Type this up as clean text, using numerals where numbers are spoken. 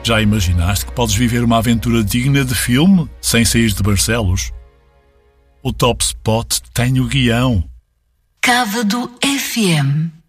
Já imaginaste que podes viver uma aventura digna de filme sem sair de Barcelos? O Top Spot tem o guião. Cávado FM.